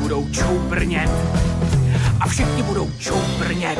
budou čoubrnět. A všichni budou čoubrnět.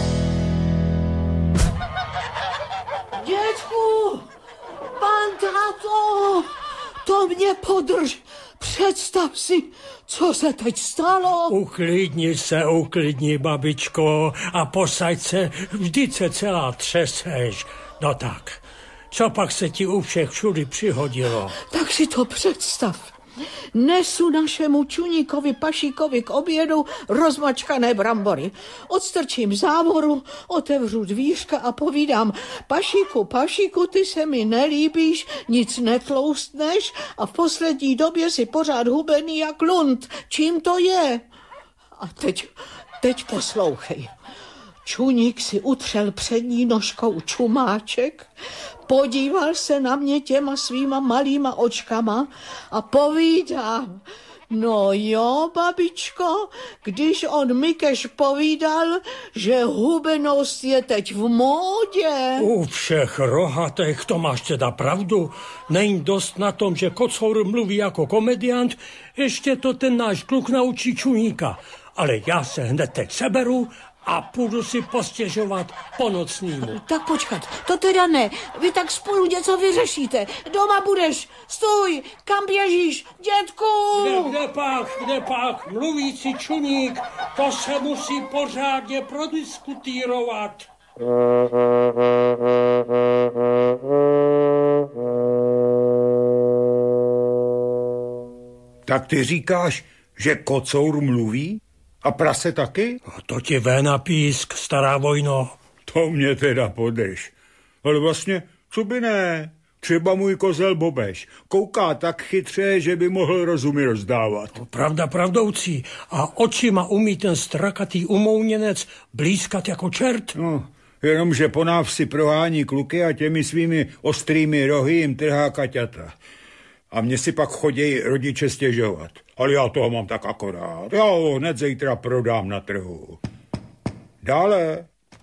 Dětku, pan táto, to mě podrž. Představ si, co se teď stalo. Uklidni, babičko, a posaď se, vždyť se celá třeseš. No tak, co pak se ti u všech všudy přihodilo? Tak si to představ. Nesu našemu čuníkovi Pašíkovi k obědu rozmačkané brambory. Odstrčím závoru, otevřu dvířka a povídám: Pašíku, ty se mi nelíbíš, nic netloustneš a v poslední době si pořád hubený jak lund. Čím to je? A teď poslouchej. Čuník si utřel přední nožkou čumáček, podíval se na mě těma svýma malýma očkama a povídá: no jo, babičko, když on Mikeš povídal, že hubenost je teď v módě. U všech rohatech to máš teda pravdu. Není dost na tom, že Kocour mluví jako komediant, ještě to ten náš kluk naučí Čuníka. Ale já se hned teď seberu a půjdu si postěžovat po nocnímu. Tak počkat, to teda ne. Vy tak spolu něco vyřešíte. Doma budeš. Stůj, kam běžíš, dětku? Kde pak? Mluvící Čuník, to se musí pořádně prodiskutírovat. Tak ty říkáš, že Kocour mluví? A prase taky? To ti vé na písk, stará vojno. To mě teda podrž. Ale vlastně, co by ne? Třeba můj kozel Bobeš kouká tak chytře, že by mohl rozumy rozdávat. Pravda pravdoucí. A očima umí ten strakatý umouněnec blízkat jako čert. No, jenomže po návsi prohání kluky a těmi svými ostrými rohy jim trhá kaťata. A mně si pak chodějí rodiče stěžovat. Ale já toho mám tak akorát. Já ho hned zítra prodám na trhu. Dále.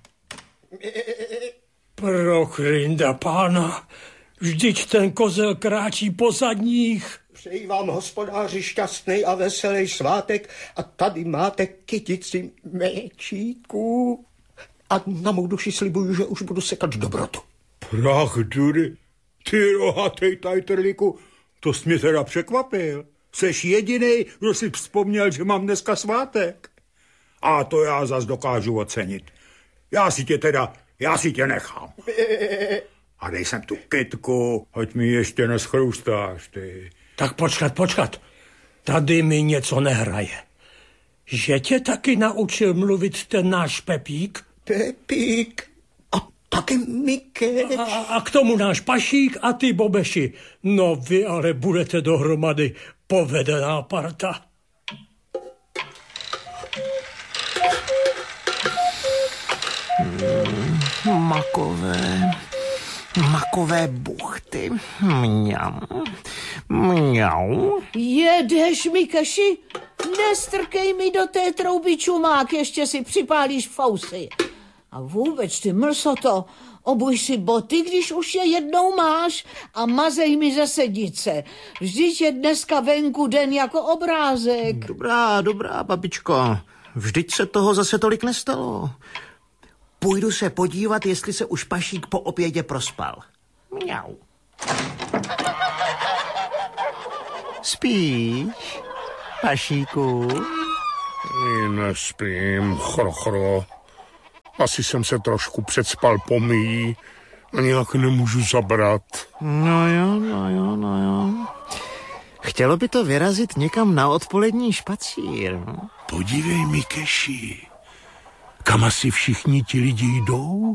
Prochrinda pána, vždyť ten kozel kráčí po zadních. Přeji vám, hospodáři, šťastný a veselý svátek a tady máte kytici méčíků. A na mou duši slibuju, že už budu sekat dobrotu. Prach dury, ty rohatej tajtrlíku, to jsi mě teda překvapil. Seš jedinej, kdo si vzpomněl, že mám dneska svátek. A to já zas dokážu ocenit. Já si tě nechám. A dej sem tu kytku, ať mi ještě neschrustáš, ty. Tak počkat. Tady mi něco nehraje. Že tě taky naučil mluvit ten náš Pepík? Pepík a taky Mikeš. A k tomu náš Pašík a ty Bobeši. No vy ale budete dohromady povedená parta. Makové buchty. Mňau. Jedeš, Mikeši? Nestrkej mi do té trouby čumák, ještě si připálíš fousy. A vůbec, ty mlsoto, obuj si boty, když už je jednou máš, a mazej mi ze sedice. Vždyť je dneska venku den jako obrázek. Dobrá, babičko. Vždyť se toho zase tolik nestalo. Půjdu se podívat, jestli se už Pašík po obědě prospal. Mňau. Spíš, Pašíku? Nespím, chro. Asi jsem se trošku předspal pomíjí a nějak nemůžu zabrat. No jo. Chtělo by to vyrazit někam na odpolední špacír. Podívej, Mikeši, kam asi všichni ti lidi jdou?